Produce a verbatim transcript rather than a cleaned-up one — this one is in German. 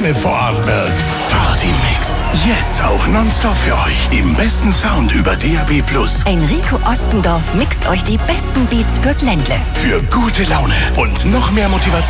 Träne veratmen. Party-Mix. Jetzt auch nonstop für euch. Im besten Sound über D A B plus. Enrico Ostendorf mixt euch die besten Beats fürs Ländle. Für gute Laune und noch mehr Motivation